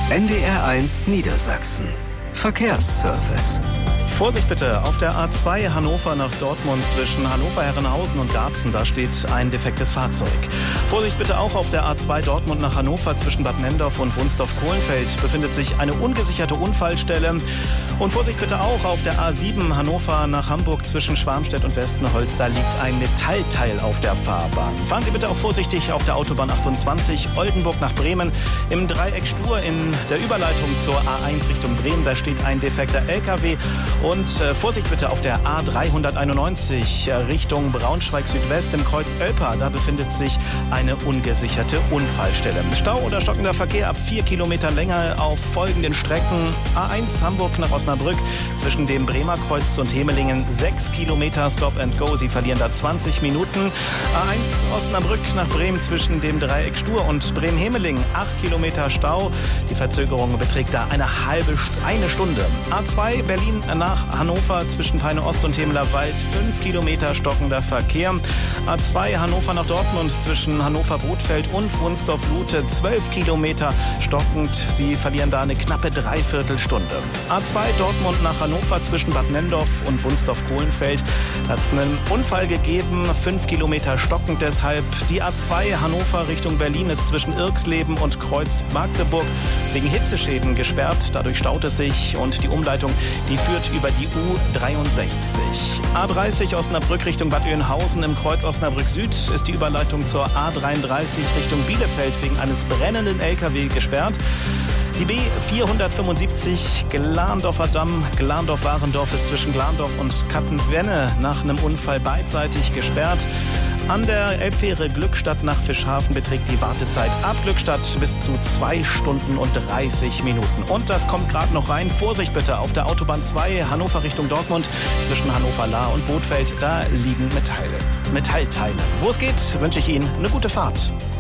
NDR1 Niedersachsen. Verkehrsservice. Vorsicht bitte, auf der A2 Hannover nach Dortmund zwischen Hannover-Herrenhausen und Garbsen, da steht ein defektes Fahrzeug. Vorsicht bitte auch auf der A2 Dortmund nach Hannover zwischen Bad Nenndorf und Wunsdorf-Kohlenfeld befindet sich eine ungesicherte Unfallstelle. Und Vorsicht bitte auch auf der A7 Hannover nach Hamburg zwischen Schwarmstedt und Westenholz, da liegt ein Metallteil auf der Fahrbahn. Fahren Sie bitte auch vorsichtig auf der Autobahn 28 Oldenburg nach Bremen im Dreieck Stur in der Überleitung zur A1 Richtung Bremen, da steht ein defekter LKW. Und Vorsicht bitte auf der A391 Richtung Braunschweig-Südwest im Kreuz Oelpa. Da befindet sich eine ungesicherte Unfallstelle. Stau oder stockender Verkehr ab 4 Kilometer länger auf folgenden Strecken. A1 Hamburg nach Osnabrück zwischen dem Bremer Kreuz und Hemelingen 6 Kilometer Stop and Go. Sie verlieren da 20 Minuten. A1 Osnabrück nach Bremen zwischen dem Dreieck Stur und Bremen-Hemeling 8 Kilometer Stau. Die Verzögerung beträgt da eine Stunde. A2 Berlin nach Hannover zwischen Peine Ost und Hemeler Wald 5 Kilometer stockender Verkehr. A2 Hannover nach Dortmund zwischen Hannover-Bothfeld und Wunsdorf-Lute 12 Kilometer stockend. Sie verlieren da eine knappe Dreiviertelstunde. A2 Dortmund nach Hannover zwischen Bad Nenndorf und Wunsdorf-Kohlenfeld. Da hat es einen Unfall gegeben, 5 Kilometer stockend deshalb. Die A2 Hannover Richtung Berlin ist zwischen Irxleben und Kreuz Magdeburg wegen Hitzeschäden gesperrt. Dadurch staut es sich und die Umleitung, die führt über die U63. A30 Osnabrück Richtung Bad Oeynhausen im Kreuz Osnabrück Süd ist die Überleitung zur A33 Richtung Bielefeld wegen eines brennenden LKW gesperrt. Die B475 Glarndorfer Damm, Glarndorf-Warendorf ist zwischen Glarndorf und Kattenwenne nach einem Unfall beidseitig gesperrt. An der Elbfähre Glückstadt nach Fischhafen beträgt die Wartezeit ab Glückstadt bis zu 2 Stunden und 30 Minuten. Und das kommt gerade noch rein. Vorsicht bitte auf der Autobahn 2 Hannover Richtung Dortmund zwischen Hannover-Lahr und Bothfeld. Da liegen Metallteile. Wo es geht, wünsche ich Ihnen eine gute Fahrt.